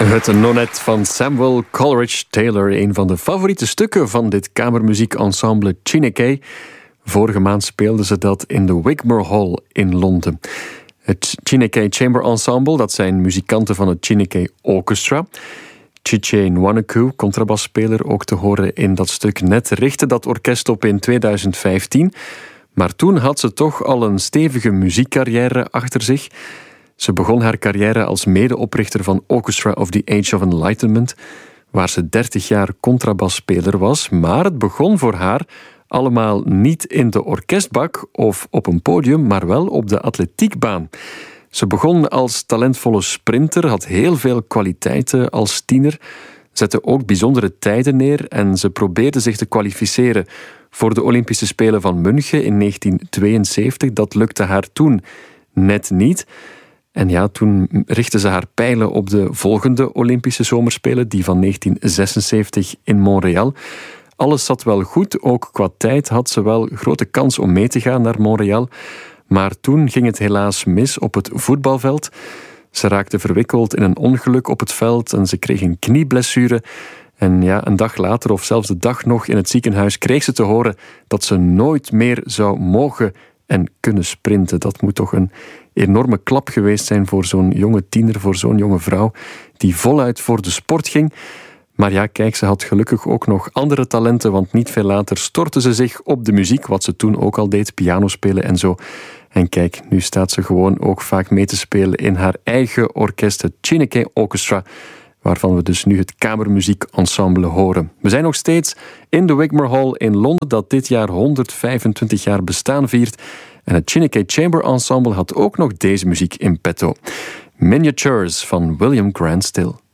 Het Nonet van Samuel Coleridge Taylor, een van de favoriete stukken van dit kamermuziekensemble Chineke. Vorige maand speelden ze dat in de Wigmore Hall in Londen. Het Chineke Chamber Ensemble, dat zijn muzikanten van het Chineke Orchestra. Chiche Nwanoku, contrabasspeler, ook te horen in dat stuk net, richtte dat orkest op in 2015. Maar toen had ze toch al een stevige muziekcarrière achter zich. Ze begon haar carrière als medeoprichter van Orchestra of the Age of Enlightenment, waar ze 30 jaar contrabasspeler was. Maar het begon voor haar allemaal niet in de orkestbak of op een podium, maar wel op de atletiekbaan. Ze begon als talentvolle sprinter, had heel veel kwaliteiten als tiener, zette ook bijzondere tijden neer en ze probeerde zich te kwalificeren voor de Olympische Spelen van München in 1972. Dat lukte haar toen net niet. En ja, toen richtte ze haar pijlen op de volgende Olympische Zomerspelen, die van 1976 in Montreal. Alles zat wel goed, ook qua tijd had ze wel grote kans om mee te gaan naar Montreal. Maar toen ging het helaas mis op het voetbalveld. Ze raakte verwikkeld in een ongeluk op het veld en ze kreeg een knieblessure. En ja, een dag later, of zelfs de dag nog in het ziekenhuis, kreeg ze te horen dat ze nooit meer zou mogen en kunnen sprinten. Dat moet toch een enorme klap geweest zijn voor zo'n jonge tiener, voor zo'n jonge vrouw die voluit voor de sport ging. Maar ja, kijk, ze had gelukkig ook nog andere talenten, want niet veel later stortte ze zich op de muziek, wat ze toen ook al deed, piano spelen en zo. En kijk, nu staat ze gewoon ook vaak mee te spelen in haar eigen orkest, het Chineke Orchestra, waarvan we dus nu het kamermuziekensemble horen. We zijn nog steeds in de Wigmore Hall in Londen, dat dit jaar 125 jaar bestaan viert. En het Chineke Chamber Ensemble had ook nog deze muziek in petto. Miniatures van William Grant Still.